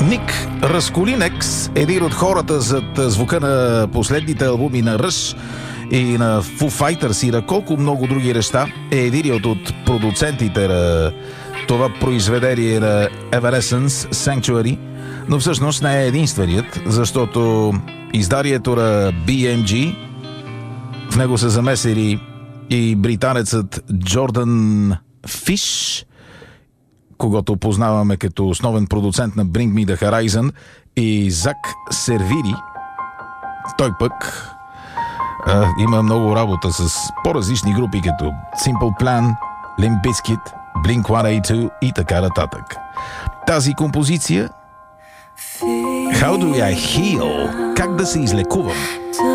Ник Расколинекс, един от хората зад звука на последните албуми на Rush и на Foo Fighters и на колко много други неща, е единият от продуцентите на това произведение на Evanescence, Sanctuary, но всъщност не е единственият, защото изданието на BMG, в него са замесили и британецът Джордан Фиш, когото познаваме като основен продуцент на Bring Me The Horizon, и Зак Сервири. Той пък има много работа с по-различни групи, като Simple Plan, Limp Bizkit, Blink-182 и така нататък. Тази композиция How Do I Heal? Как да се излекувам?